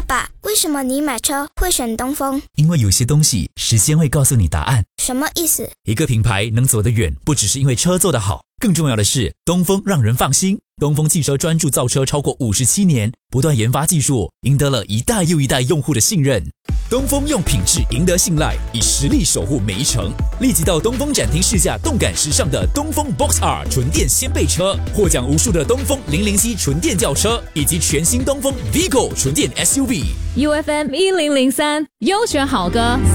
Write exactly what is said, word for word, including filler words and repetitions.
爸，为什么你买车会选东风？ 因为有些东西时间会告诉你答案。 什么意思？ 一个品牌能走得远，不只是因为车做得好，更重要的是东风让人放心。东风汽车专注造车超过五十七年，不断研发技术，赢得了一代又一代用户的信任。东风用品质赢得信赖，以实力守护每一程。立即到东风展厅试驾动感时尚的东风 Box R 纯电掀背车，获奖无数的东风零零七纯电轿车，以及全新东风 Vigo 纯电 S U V。 U F M 一零零三优选好歌。